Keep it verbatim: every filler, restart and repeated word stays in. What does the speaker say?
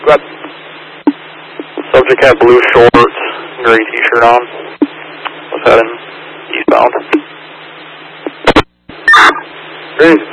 Go ahead. Subject had blue shorts, gray t-shirt on. Was heading eastbound. Great.